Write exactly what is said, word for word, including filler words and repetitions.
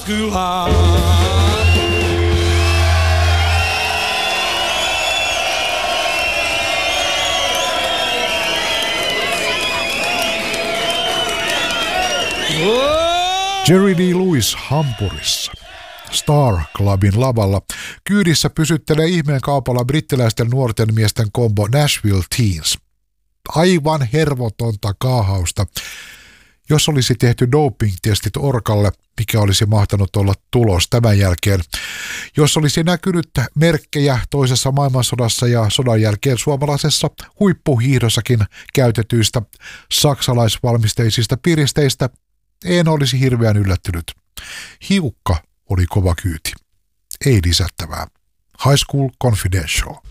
schoolhouse. Jerry Lee Lewis Hampurissa. Star Clubin lavalla kyydissä pysyttelee ihmeen kaupalla brittiläisten nuorten miesten kombo Nashville Teens. Aivan hervotonta kaahausta. Jos olisi tehty doping-testit Orkalle, mikä olisi mahtanut olla tulos tämän jälkeen. Jos olisi näkynyt merkkejä toisessa maailmansodassa ja sodan jälkeen suomalaisessa huippuhiihdossakin käytetyistä saksalaisvalmisteisista piristeistä, en olisi hirveän yllättynyt. Hiukka oli kova kyyti. Ei lisättävää. High School Confidential.